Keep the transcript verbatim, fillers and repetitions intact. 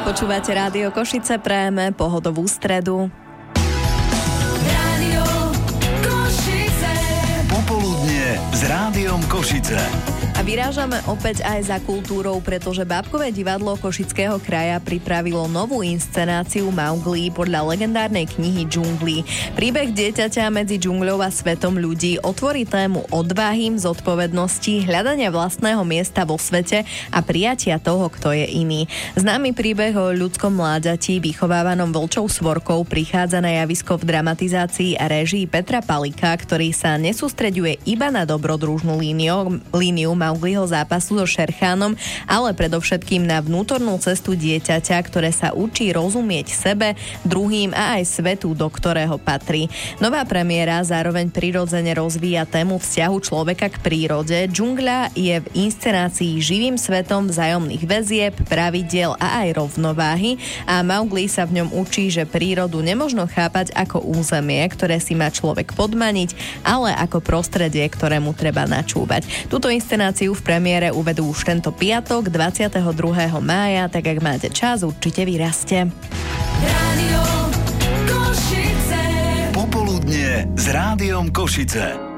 Počúvate Rádio Košice, prajeme pohodovú stredu. Rádio Košice. Popoludnie s Rádiom Košice. A vyrážame opäť aj za kultúrou, pretože Bábkové divadlo Košického kraja pripravilo novú inscenáciu Mauglí podľa legendárnej knihy Džungly. Príbeh dieťaťa medzi džungľou a svetom ľudí otvorí tému odvahy, zodpovednosti, hľadania vlastného miesta vo svete a prijatia toho, kto je iný. Známy príbeh o ľudskom mláďati vychovávanom vlčou svorkou prichádza na javisko v dramatizácii a réžii Petra Palika, ktorý sa nesústreďuje iba na dobrodružnú líniu, líniu Maugliho zápasu so Šerchánom, ale predovšetkým na vnútornú cestu dieťaťa, ktoré sa učí rozumieť sebe, druhým a aj svetu, do ktorého patrí. Nová premiéra zároveň prirodzene rozvíja tému vzťahu človeka k prírode. Džungľa je v inscenácii živým svetom vzájomných väzieb, pravidiel a aj rovnováhy a Maugli sa v ňom učí, že prírodu nemožno chápať ako územie, ktoré si má človek podmaniť, ale ako prostredie, ktorému treba načúvať. Túto inscenáciu v premiére uvedú už tento piatok, dvadsiateho druhého mája, tak ak máte čas, určite vyrazte. Rádio Košice. Popoludnie s Rádiom Košice.